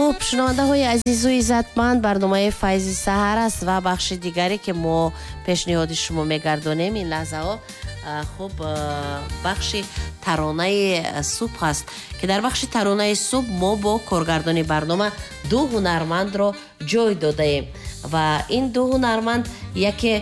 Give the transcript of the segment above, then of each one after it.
خب شنونده عزیز و عزتمند برنامه فیض سحر است و بخش دیگری که ما پیشنهاد شما میگردانیم این لحظه ها خب بخش ترانه صبح است که در بخش ترانه صبح ما با کارگردان برنامه دو هنرمند را جای داده ایم و این دو هنرمند یکی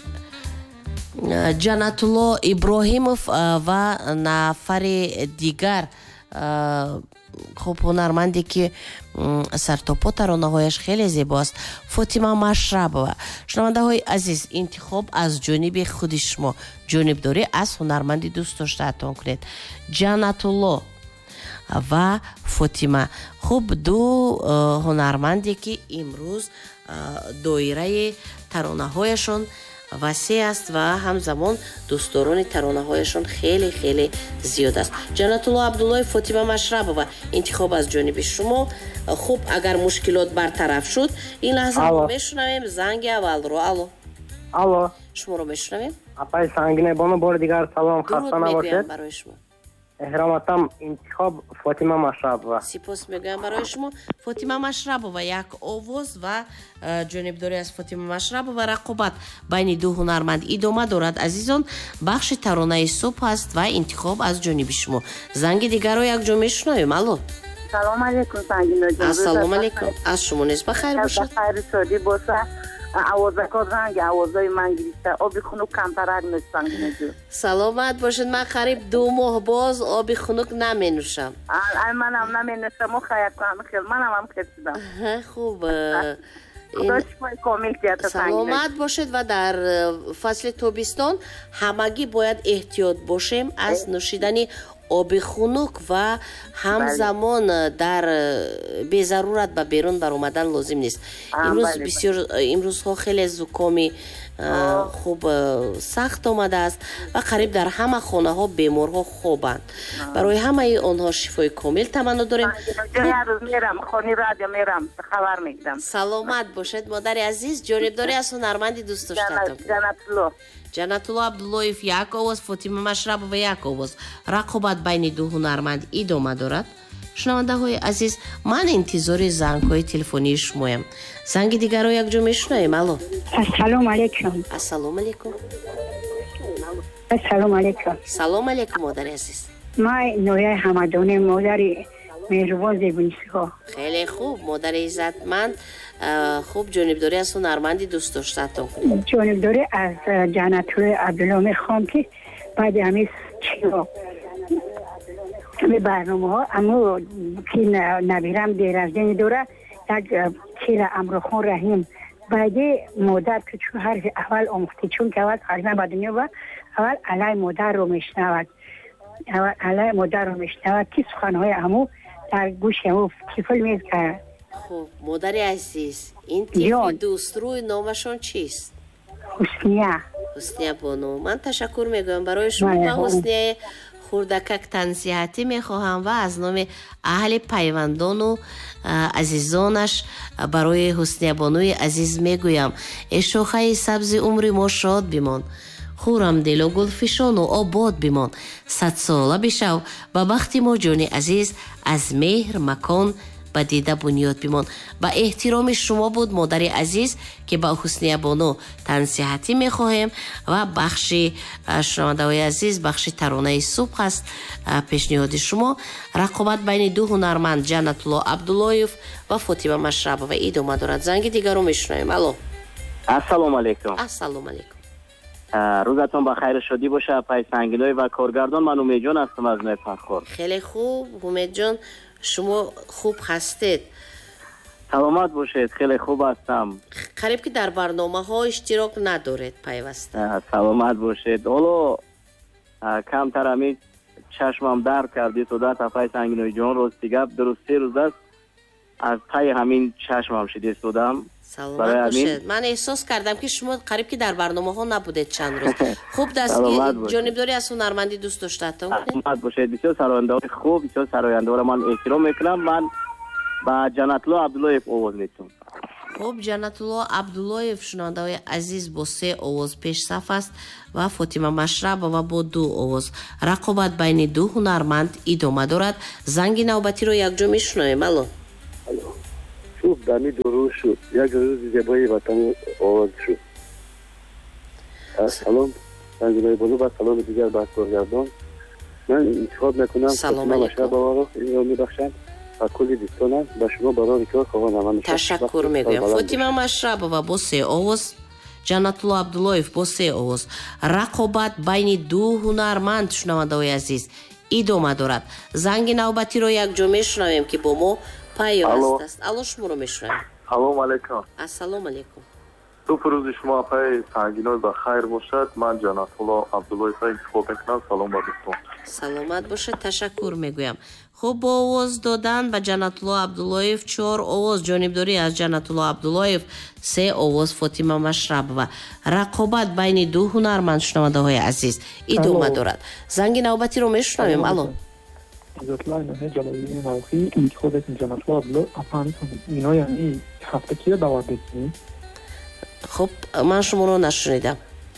جنت‌الله ابراهیموف و نفر دیگر خب هنرمندی که سرتاپا ترانه‌هایش خیلی زیباست فاطمه مشربова. شنونده های عزیز انتخاب از جانب خود شما جانبداری از هنرمندی دوست داشته‌تان کنید جنت‌الله و فاطمه. خب دو هنرمندی که امروز دایره ترانه‌هایشان وسیع است و همزمان دوستداران ترانه‌هایشان خیلی خیلی زیاد است. جنت‌الله عبدالله فاطمه مشربова انتخاب از جانب شما. خب اگر مشکلات برطرف شد این لحظه ما میشنویم زنگ اول رو. الو شما رو میشنویم. اپای سنگینه بانو بار دیگر سلام خسته نباشید. برای شما احتراماتم انتخاب فاطمه مشربова. سپاس میگویم برای شما فاطمه مشربова. یک آواز و جانبداری از فاطمه مشربова رقابت بین دو هنرمند ادامه دارد. عزیزان بخش ترانه صبح است و انتخاب از جانب شما. زنگ دیگر رو یک جا میشنویم. الو سلام علیکم سنگینا جان. السلام علیکم. از شما نیز بخیر باشد. بخیر شدی باشه. آوازکات رنگ آوازای من گرفته آبی خنک کمتر نمیشه سنگینا جان. سلامت باشید. من قریب 2 ماه باز آبی خنک نمی نوشم. منم نمی نوشم. خیلی خیلی منم هم کردم. خوب سلامت باشید و در فصل تابستان همگی باید احتیاط باشیم از نوشیدن آب خنک و همزمان در بی ضرورت به بیرون بر اومدن لازم نیست. امروزها خیلی زکامی خوب سخت آمده است و قریب در همه خانه ها بیمارها خوابند. برای همه آنها شفای کامل تمنا داریم. میرم خانه رادیو میرم خبر میگیرم. سلامت باشید مادر عزیز. جانبداری از هنرمندی دوست داشتم. جنت‌الله عبدالله یک آواز فاطمه مشربова یک آواز. رقابت بین دو هنرمند ادامه دارد. شنونده های عزیز من انتظار زنگ های تلفنی شمایم. زنگ دیگر رو یک جا میشنویم. الو السلام علیکم. السلام علیکم. السلام علیکم. سلام علیکم مادر عزیز. من نویه حمدانه مادر مهربان زیبونیسا. خیلی خوب مادر عزتمند. خوب جانبداری از هنرمندی دوست داشتتون. جانبداری از جنت‌الله عبدالله میخوام که بعد همین چیو همه برنامه ها اما که نبیرم دیر از دین دوره یک چیل امروخان رحیم بعد مادر که چون حرف اول آموخته چون که اول خارجه به دنیا با اول علی مادر رو میشنود که سخنهای همو در گوش همو تیفل میز کرد. خوب مادر عزیز این تیفل دوست روی نامشان چیست؟ حسنیه بانو. من تشکر میگم برای شما و حسنیه خوردکک تنصیحاتی میخواهم و از نام اهل پیوندان و عزیزانش برای حسنیه بانوی عزیز میگویم ای شاخه سبز عمر ما شاد بیمان خورم دل و گل فشان و آباد بیمان 100 ساله بشو و بخت ما جان عزیز از مهر مکان به دیده بنیاد بیمان. با احترام شما بود مادر عزیز که با حسنیه بانو تنصیحاتی میخواهیم و بخش شنونده های عزیز بخش ترانه صبح است. پیشنهاد شما رقابت بین دو هنرمند جنت‌الله عبدالله و فاطمه مشربова ادامه دارد. زنگ دیگر رو میشنویم. الو السلام علیکم. السلام علیکم. روزتون بخیر شدی باشه. پای سنگینای و کارگردان من امید جان هستم از نفرخور. خیلی خوب امید جان شما خوب هستید؟ سلامت باشید. خیلی خوب هستم. قریب که در برنامه ها اشتراک ندارید پیوسته. سلامت باشید. حالا کمتر همی چشمم درد کردی تو ده تفای سنگینای جان روز دیگه درست 3 روز است از پای همین چشمم شده سودم. سلامت باشید. من احساس کردم که شما قریب که در برنامه ها نبودید چند روز. خوب دست جانبداری از هنرمندی دوست داشتتون. سلامت باشید. بسیار سراینده خوب بسیار سراینده را من احترام میکنم. من با جنت‌الله عبدالله آواز میتونم. خوب جنت‌الله عبدالله شنونده های عزیز با 3 آواز پیش صف است و فاطمه مشربова با 2 آواز. رقابت بین دو هنرمند ادامه دارد. زنگ نوبتی رو یک جا میشنویم. الو дами дуру шуд. Як рӯзи зебои ватан овоз шуд. салом сангинои болу ва саломи дигар ба коргардон. ман интихоб мекунам салом алейкум баворо инро мебахшам ва кулли дӯстонам ба шумо барори кор ховонам. ташаккур мегӯям. фотима машрабова бо 3 овоз, ҷанатулло абдуллоев бо 3 овоз. рақобат байни ду ҳунарманд шунавандаҳои азиз идома дорад. занги навбатиро якҷо мешунавем ки бо мо пайваст аст. алло шуморо мешунавем. салом алейкум. ассалому алейкум. субҳ рӯзи шумо пай сангиной ба хайр бошад. ман ҷанатулло абдуллоевро интихоб мекунам. салом ба дӯстон. саломат бошед. ташаккур мегӯям. хуб бо овоз додан ба ҷанатулло абдуллоев 4 овоз, ҷонибдорӣ аз ҷанатулло абдуллоев 3 овоз фотима машрабова. рақобат байни ду ҳунарманд шунавандаҳои азиз идома дорад. занги навбатиро мешунавем. алло хуб ман шуморо нашунидам.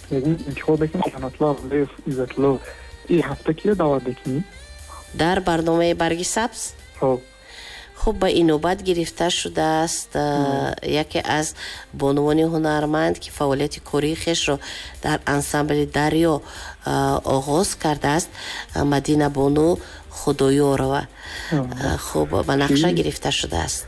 дар барномаи барги сабз. хуб ба инобат гирифта шудааст яке аз бонувони ҳунарманд ки фаъолияти кории хешро дар ансамбли дарё оғоз кардааст, мадина бону худоёрова. хуб ба нақша гирифта шудааст.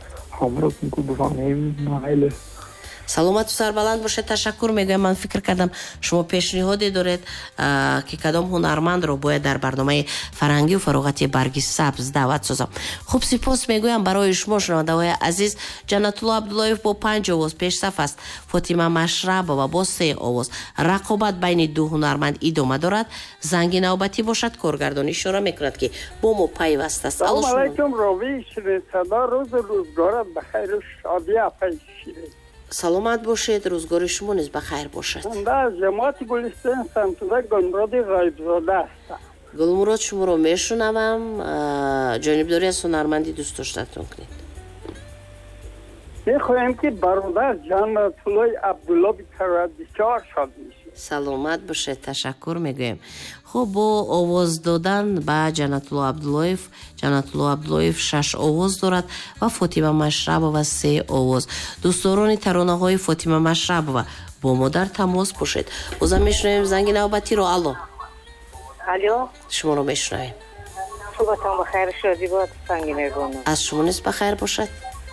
саломату сарбаланд бошед. ташаккур мегӯям. ман фикр кардам шумо пешниҳоде доред ки кадом ҳунармандро бояд дар барномаи фарҳангию фароғати барги сабз даъват созам. хуб сипос мегӯям барои шумо шунавандаҳои азиз. ҷанатулло абдуллоев бо 5 овоз пешсаф аст. фотима машрабова бо 3 овоз. рақобат байни ду ҳунарманд идома дорад. занги навбатӣ бошад. коргардон ишора мекунад ки бо мо пайваст аст. салом алейкум ровии ширинсада. рӯзу рӯзгорат ба хайру шодия пайширед. саломат бошед. рӯзгори шумо низ ба хайр бошад. да ҷамоати гулистон самтуда гулмуроди ғоибзода ҳастам. гулмурод шуморо мешунавам. ҷонибдорӣ аз ҳунармандӣ дӯст доштатон кунед. мехоҳем ки бародар ҷанатуллои абдулло битавад бисёр шод мешед. саломат бошед. ташаккур мегӯем. хуб бо овоз додан ба ҷанатулло абдуллоев 6 овоз дорад ва фотима машрабова 3 овоз. дӯстдорони таронаҳои фотима машрабова бо мо дар тамос бошед. бозам мешунавем занги навбатиро. алло шуморо мешунавем. صبحتان بخیر شادی باد سنگینه بانم. از شما نیست بخیر باشد.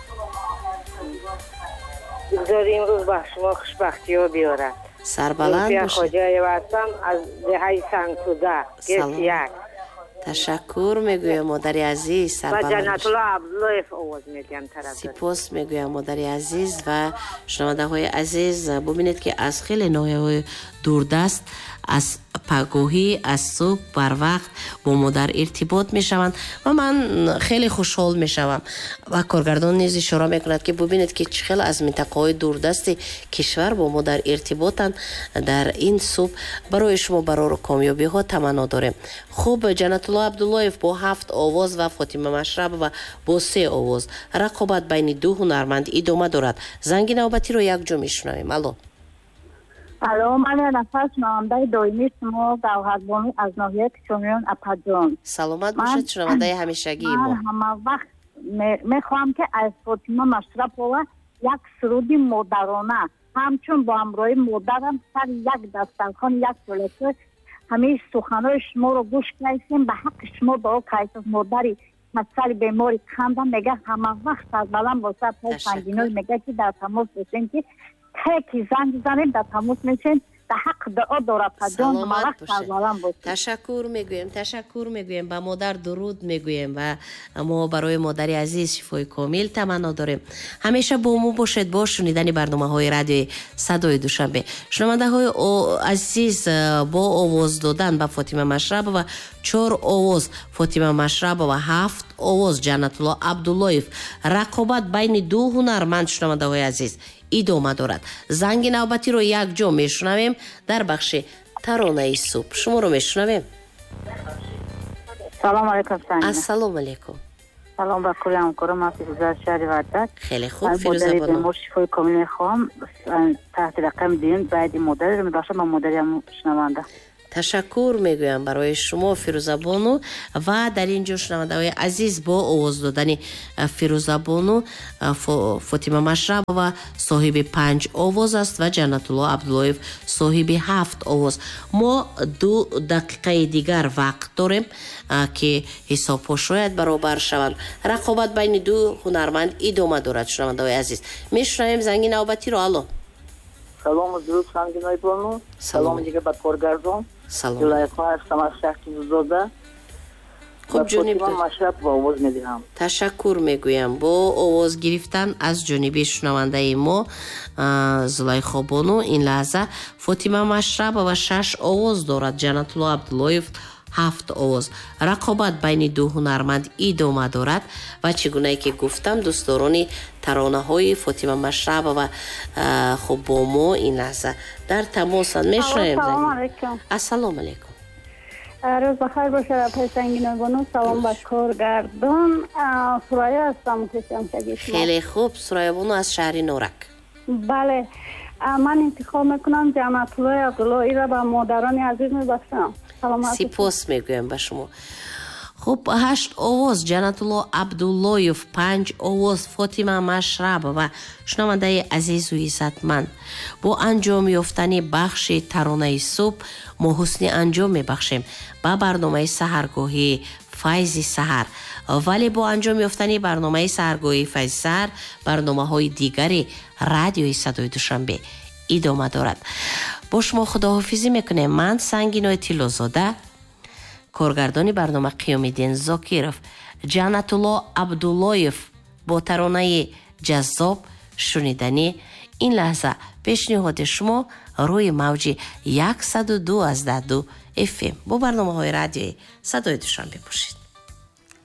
بگذاری امروز به شما خوشبختی ها بیارد. سربلند باشد. خواجه وطن از دهه سنگتوده یک. تشکر میگویم مادری عزیز. و جنت الله عبدالله آواز میگم طرف. سپاس میگویم مادری عزیز و شنونده های عزیز. ببینید که از خیلی ناحیه‌های دوردست از پگاهی از صبح بر وقت با ما در ارتباط می شوند و من خیلی خوشحال می شوم و کارگردان نیز اشاره میکند که ببینید که چقدر از منطقه های دوردست کشور با ما در ارتباطند. در این صبح برای شما برای کامیابی ها تمنا داریم. خوب جنت الله عبدالله با 7 آواز و فاطمه مشربه با 3 آواز. رقابت بین دو هنرمند ادامه دارد. زنگ نوبتی رو یک جا میشنویم. الو الو، من نفس نماینده دائمی شما گوهربانو از ناحیه کشمیون اپاجان. سلامت باشید شنونده همیشگی ما. من همه وقت میخوام که از فاطمه مشربова یک سرود مادرانه همچون با همراه مادرم سر یک دسترخوان یک جلسه همه سخنهای شما رو گوش کردیم. به حق شما دعا کردیم. مادری مسئله بیماری خواندم میگه همه وقت سربلند واسه پای سنگینای میگه که در تماس باشین که تکی زنگ زنیم در تماس میشین. در حق دعا داره پجان همه وقت سربلند باشین. تشکر میگویم با مادر درود میگویم و ما برای مادری عزیز شفای کامل تمنا داریم. همیشه با ما باشید با شنیدن برنامه های رادیو صدای دوشنبه. شنونده های عزیز با آواز دادن با فاطمه مشربه و 4 آواز فاطمه مشربه و 7 آواز جنت الله عبدالله. رقابت بین دو هنرمند شنونده های عزیز ادامه دارد. زنگ نوبتی رو یک جا میشنویم در بخش ترانه صبح. شما رو میشنویم. سلام علیکم سنگینه. السلام علیکم. سلام با کلی همکارم. من فیروزه شهری وردک. خیلی خوب فیروزه بانو. مادری بیمار شفای کامل میخوام تحت رقم دین بعد مادری رو میبخشم با مادری هم شنونده. ташаккур мегӯям барои шумо Фирӯзабону ва дар ин ҷо шунавандаҳои азиз бо овоз додани Фирӯзабону Фотима Машрабова соҳиби 5 овоз аст ва Ҷаннатулло Абдуллоев соҳиби 7 овоз. мо 2 дақиқаи дигар вақт дорем ки ҳисобҳо шояд баробар шаванд. рақобат байни ду ҳунарманд идома дорад. шунавандаҳои азиз, мешунавем занги навбатиро. алло. салому дуруст Сангинои бону. салому дига ба коргардон. Зулайха ҳастам аз шахри Зузода. хуб ҷониб Машраб ва овоз медиҳам. ташаккур мегӯям бо овоз гирифтан аз ҷониби шунавандаи мо Зулайха бону. ин лаҳза Фотима Машрабова 6 овоз дорад, Ҷаннатулло Абдуллоев 7 овоз. рақобат байни ду ҳунарманд идома дорад ва чӣ гунае ки гуфтам дӯстдорони таронаҳои Фотима Машрабова хуб бо мо ин лаҳза дар тамосанд. мешунавем. ассалому алайкум. روز بخیر باشه پای سنگینای بانو. سلام با کارگردان. سرایه هستم خوشم شدید. خیلی خوب. سرایه بانو از شهر نورک. بله من انتخاب میکنم جنت‌الله عبداللهی را به مادران عزیز میبخشم. سپاس میگویم به شما. خب 8 آواز Ҷаннатулло Абдуллоев, 5 آواز Фотима Машрабова. шунавандаи азизу иззатманд, бо анҷом ёфтани бахши таронаи субҳ мо ҳусни анҷом мебахшем ба барномаи саҳаргоҳи файзи саҳар. вале бо анҷом ёфтани барномаи саҳаргоҳи файзи саҳар барномаҳои дигари радиои Садои Душанбе идома дорад. бо шумо худоҳофизӣ мекунем. ман Сангинои Тиллозода, коргардони барнома Қиёмиддин Зокиров, Ҷаннатулло Абдуллоев бо таронаи ҷаззоб шунидани ин лаҳза пешниҳоди шумо рӯи мавҷи 102.2 FM бо барномаҳои радиои Садои Душанбе бошед.